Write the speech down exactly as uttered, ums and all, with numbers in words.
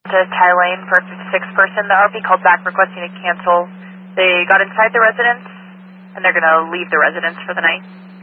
to Ty Lane for a fifty-six person. The R V called back requesting to cancel. They got inside the residence, and they're going to leave the residence for the night.